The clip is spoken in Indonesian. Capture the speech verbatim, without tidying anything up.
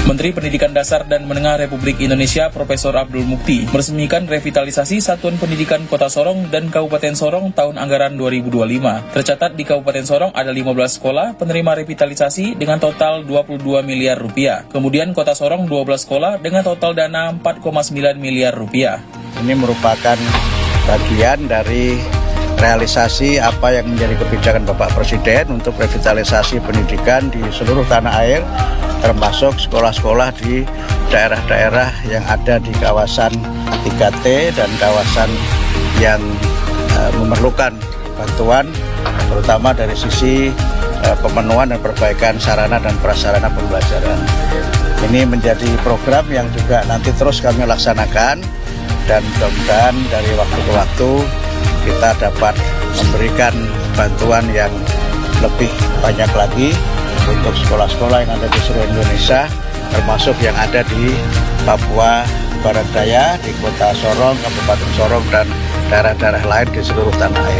Menteri Pendidikan Dasar dan Menengah Republik Indonesia Profesor Abdul Mukti meresmikan revitalisasi Satuan Pendidikan Kota Sorong dan Kabupaten Sorong tahun anggaran dua ribu dua puluh lima. Tercatat di Kabupaten Sorong ada lima belas sekolah penerima revitalisasi dengan total dua puluh dua miliar rupiah. Kemudian Kota Sorong dua belas sekolah dengan total dana empat koma sembilan miliar rupiah. Ini merupakan bagian dari realisasi apa yang menjadi kebijakan Bapak Presiden untuk revitalisasi pendidikan di seluruh tanah air, termasuk sekolah-sekolah di daerah-daerah yang ada di kawasan tiga T dan kawasan yang uh, memerlukan bantuan, terutama dari sisi uh, pemenuhan dan perbaikan sarana dan prasarana pembelajaran. Ini menjadi program yang juga nanti terus kami laksanakan, dan mudah-mudahan dari waktu ke waktu kita dapat memberikan bantuan yang lebih banyak lagi untuk sekolah-sekolah yang ada di seluruh Indonesia, termasuk yang ada di Papua Barat Daya, di Kota Sorong, Kabupaten Sorong, dan daerah-daerah lain di seluruh tanah air.